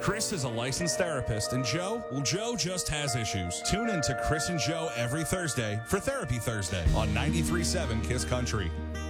Chris is a licensed therapist, and Joe, well, Joe just has issues. Tune in to Chris and Joe every Thursday for Therapy Thursday on 93.7 KISS Country.